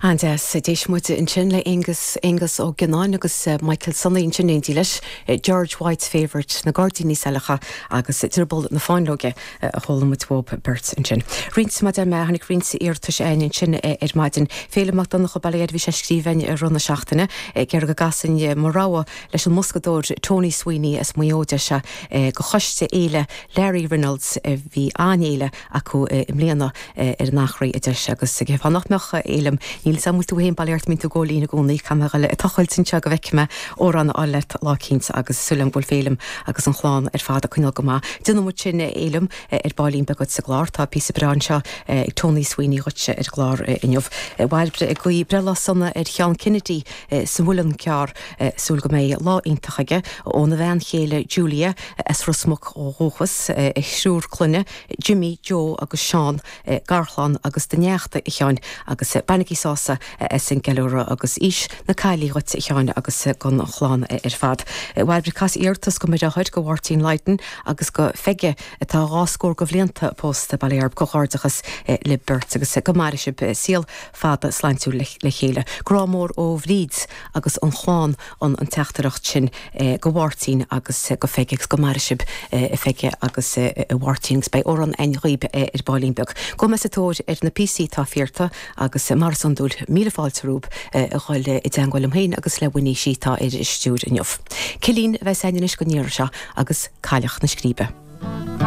And déis muide in sin le Angus ó Gnáin agus Michael Sonny in sin éintí leis George White's favourite na Guardianí Salacha agus tirbal na fáinlóge a chola mu bób Bert in sin. Rins ma dem hannig rinsa irtas ein in sin maidin féleach donna go baléad bhí sé scríbhain ar runna seachtainna gur go gasan morráha leis an muscadór Tony Sweeney as muóide se go choiste éile Larry Reynolds bhí anéile acu imléana ar nachraí a deis agus ge fannachmecha éilem níl sa múltú héin baléart mín tú ggólína gúnaí camera a tachiltin se go bheiceime ó an álet lácínta agus sulam bhil félim agus an chláán ar fád a chuine go má. Duna mu sin éilem ar bailín begad sa glár tá pí breán seo ag Tony Sweeney chute ar glár inniuh. Bhilbre a goí brela sanna ar Cheann Kennedy sa bhuilan cear súl go mé lá intachaige óna bhean chéile Julia as rusmach ó róchas ag siúr clunne Jimmy, Joe agus Sean Garchlan agus denneachta i cheáin agus bannaí sása sin geúra agus is na cailí chuit i cheáin agus gon chláán ar fad. Bhilbre cas íortas go méidir chuid go bhhairtín leiten agus go feige atá ráscór go bhblianta post baléarb go cháirdachas le Bert agus go mar sib síal fada sláintú le chéile. Grámór ó bhríd agus an chláán an teachtareacht sin go bhhairtín agus go feige go mar sib feige agus bhhairtínings bei ó an einríb ar bailínbeag. Go me satóir ar na PC tá fiirta agus mar an dúil míle fáiltarúb a cháil i d angháil am héin agus le bhaoine sítá ar istúr inniuh. Cilín bheith saininis go níir se agus caileach na scríbe.